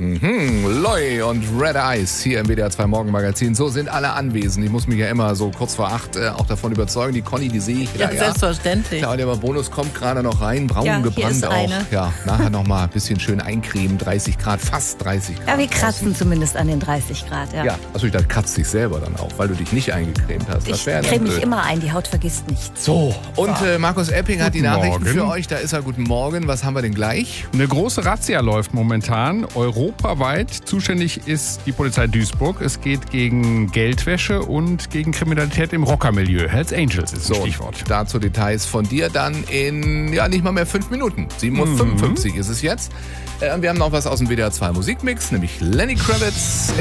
Loy und Red Eyes hier im WDR 2 Morgenmagazin. So sind alle anwesend. Ich muss mich ja immer so kurz vor 8 auch davon überzeugen. Die Conny, die sehe ich ja. Selbstverständlich. Ja, und der Bonus kommt gerade noch rein. Braun ja, gebrannt auch. Eine. Ja, nachher nochmal ein bisschen schön eincremen. 30 Grad, fast 30 Grad. Ja, wir kratzen zumindest an den 30 Grad. Ja, also ich dachte, kratzt dich selber dann auch, weil du dich nicht eingecremt hast. Ich creme mich immer ein, die Haut vergisst nichts. So, und Markus Epping hat die Nachrichten Morgen. für euch. Da ist er. Guten Morgen. Was haben wir denn gleich? Eine große Razzia läuft momentan europaweit. Zuständig ist die Polizei Duisburg. Es geht gegen Geldwäsche und gegen Kriminalität im Rockermilieu. Hells Angels ist das Stichwort. Dazu Details von dir dann in, nicht mal mehr 5 Minuten. 7:55 Uhr ist es jetzt. Wir haben noch was aus dem WDR 2 Musikmix, nämlich Lenny Kravitz.